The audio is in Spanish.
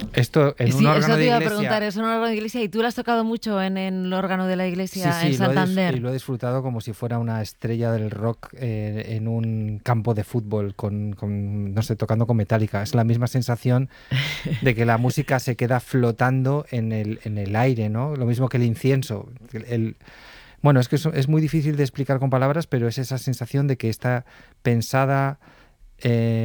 Esto en un Sí, órgano eso te de iba a preguntar, iglesia. es un órgano de iglesia y tú lo has tocado mucho en el órgano de la Sí, iglesia en sí, y Santander. lo he disfrutado como si fuera una estrella del rock en un campo de fútbol no sé, tocando con Metallica. Es la misma sensación de que la música se queda flotando en el aire, ¿no? Lo mismo que el incienso. Bueno, es que es muy difícil de explicar con palabras, pero es esa sensación de que está pensada